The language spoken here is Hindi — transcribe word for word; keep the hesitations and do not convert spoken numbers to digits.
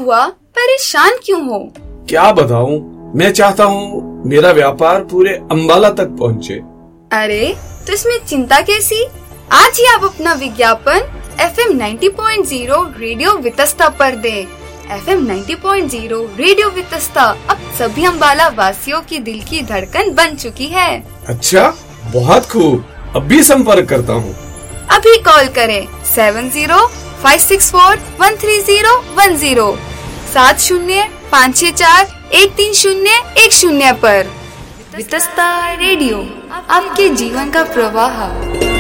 हुआ, परेशान क्यों हो? क्या बताऊं, मैं चाहता हूं मेरा व्यापार पूरे अंबाला तक पहुंचे। अरे तो इसमें चिंता कैसी? आज ही आप अपना विज्ञापन F M ninety point zero radio Vitasta पर दें। F M ninety point zero radio Vitasta अब सभी अंबाला वासियों की दिल की धड़कन बन चुकी है। अच्छा, बहुत खूब, अब भी संपर्क करता हूँ। अभी कॉल करें seven zero five six four one three zero one zero सात शून्य पाँच छह चार एक तीन शून्य एक शून्य पर। वितस्ता रेडियो, आपके जीवन का प्रवाह।